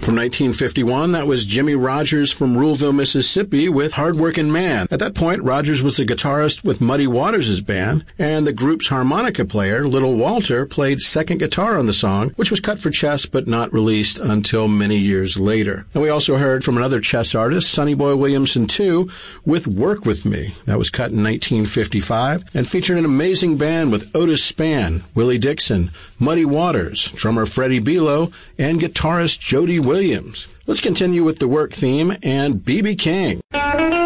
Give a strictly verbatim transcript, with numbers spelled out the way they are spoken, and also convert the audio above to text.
From nineteen fifty-one, that was Jimmy Rogers from Ruleville, Mississippi with Hardworking Man. At that point, Rogers was the guitarist with Muddy Waters' band, and the group's harmonica player, Little Walter, played second guitar on the song, which was cut for Chess but not released until many years later. And we also heard from another Chess artist, Sonny Boy Williamson the second, with Work With Me. That was cut in nineteen fifty-five and featured an amazing band with Otis Spann, Willie Dixon, Muddy Waters, drummer Freddie Belo, and guitarist Jody Williams. Let's continue with the work theme and B B King.